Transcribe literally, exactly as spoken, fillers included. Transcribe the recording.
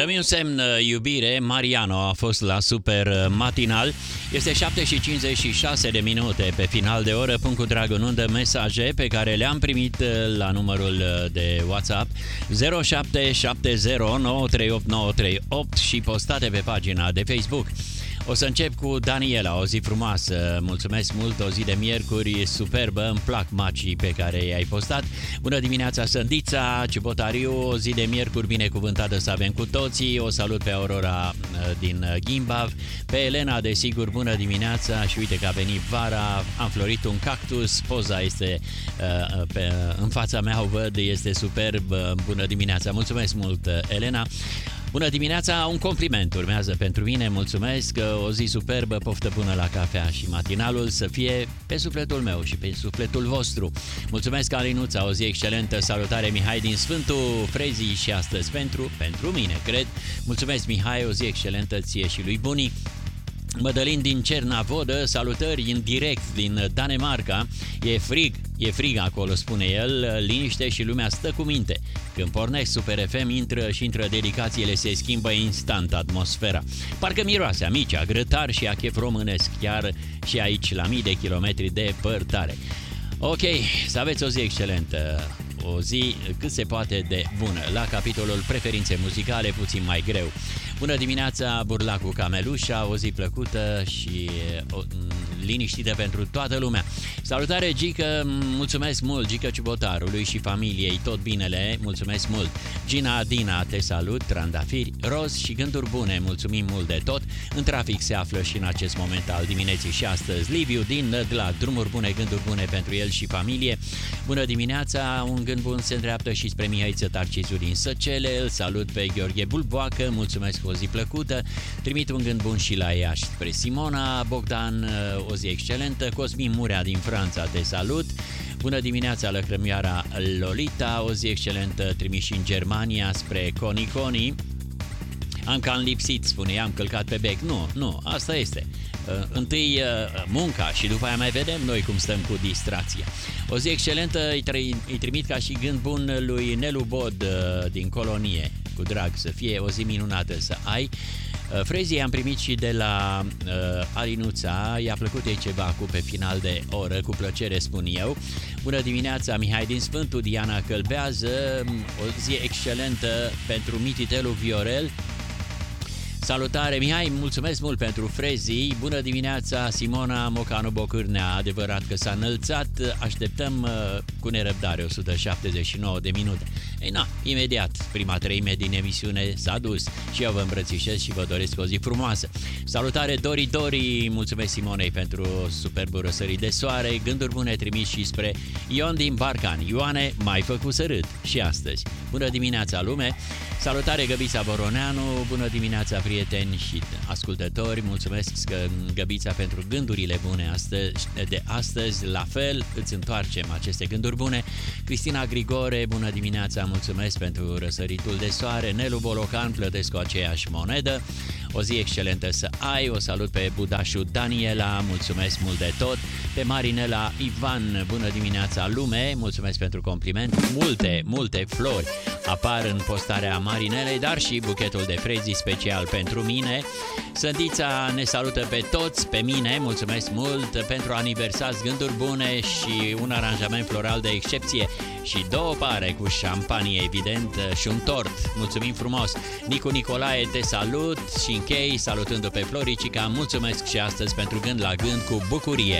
Dă-mi un semn, iubire. Mariano a fost la Super Matinal. Este șapte și cincizeci și șase de minute pe final de oră. Punct cu drag în undă mesaje pe care le-am primit la numărul de WhatsApp zero șapte șapte zero nouă trei opt nouă trei opt și postate pe pagina de Facebook. O să încep cu Daniela, o zi frumoasă, mulțumesc mult, o zi de miercuri superbă, îmi plac macii pe care i-ai postat. Bună dimineața, Sândița, Ciubotariu, o zi de miercuri binecuvântată să avem cu toții, o salut pe Aurora din Gimbav, pe Elena, desigur, bună dimineața și uite că a venit vara, am florit un cactus, poza este uh, pe, în fața mea, o văd, este superb, bună dimineața, mulțumesc mult, Elena. Bună dimineața, un compliment urmează pentru mine, mulțumesc, o zi superbă, poftă bună la cafea și matinalul să fie pe sufletul meu și pe sufletul vostru. Mulțumesc, Alinuța, o zi excelentă, salutare Mihai din Sfântul Frezii și astăzi pentru, pentru mine, cred. Mulțumesc, Mihai, o zi excelentă ție și lui Buni. Mădălin din Cernavodă, salutări în direct din Danemarca. E frig, e frig acolo, spune el, liniște și lumea stă cu minte. Când pornesc Super F M, intră și intră dedicațiile, se schimbă instant atmosfera. Parcă miroase amici, grătar și a chef românesc, chiar și aici, la mii de kilometri departare. Ok, să aveți o zi excelentă, o zi cât se poate de bună. La capitolul preferințe muzicale, puțin mai greu. Bună dimineața, Burlacu Camelușa, o zi plăcută și o, liniștită pentru toată lumea. Salutare, Gică, mulțumesc mult, Gică Ciubotarului și familiei, tot binele, mulțumesc mult. Gina Adina, te salut, trandafiri, roz și gânduri bune, mulțumim mult de tot. În trafic se află și în acest moment al dimineții și astăzi Liviu din Nădlac, drumuri bune, gânduri bune pentru el și familie. Bună dimineața, un gând bun se îndreaptă și spre Mihaiță Tarcisu din Săcele, îl salut pe Gheorghe Bulboacă, mulțumesc, o zi plăcută. Trimit un gând bun și la Iași spre Simona. Bogdan, o zi excelentă. Cosmin Murea din Franța, te salut. Bună dimineața, lăcrămioara Lolita, o zi excelentă. Trimis și în Germania spre Coni Coni. Am cam lipsit, spune, am călcat pe bec. Nu, nu, asta este. Uh, întâi uh, munca și după aia mai vedem noi cum stăm cu distracția. O zi excelentă, îi, îi trimit ca și gând bun lui Nelu Bod uh, din Colonie. Cu drag să fie, o zi minunată să ai. Uh, Frezii am primit și de la uh, Alinuța, i-a plăcut ei ceva cu pe final de oră, cu plăcere spun eu. Bună dimineața, Mihai din Sfântul, Diana Călbează, o zi excelentă pentru mititelul Viorel. Salutare, Mihai, mulțumesc mult pentru frezii. Bună dimineața, Simona Mocanu Bocârnea, adevărat că s-a înălțat, așteptăm uh, cu nerăbdare o sută șaptezeci și nouă de minute. Ei na, imediat, prima treime din emisiune s-a dus și eu vă îmbrățișez și vă doresc o zi frumoasă. Salutare, Dori Dori, mulțumesc Simonei pentru superbul răsărit de soare, gânduri bune trimis și spre Ion din Barcan. Ioane, m-ai făcut să râd și astăzi. Bună dimineața, lume! Salutare, Găbița Boroneanu, bună dimineața, prieteni și ascultători, mulțumesc, Găbița, pentru gândurile bune astăzi, de astăzi, la fel, îți întoarcem aceste gânduri bune. Cristina Grigore, bună dimineața, mulțumesc pentru răsăritul de soare. Nelu Bolocan, plătesc cu aceeași monedă. O zi excelentă să ai, o salut pe Budașu Daniela, mulțumesc mult de tot. Pe Marinela Ivan, bună dimineața, lume, mulțumesc pentru compliment. Multe, multe flori apar în postarea Marinelei, dar și buchetul de frezii special pentru mine. Sândița ne salută pe toți, pe mine, mulțumesc mult pentru aniversați, gânduri bune și un aranjament floral de excepție și două pare cu șampanie, evident, și un tort. Mulțumim frumos! Nicu Nicolae, te salut și închei salutându pe Floricica. Mulțumesc și astăzi pentru gând la gând cu bucurie.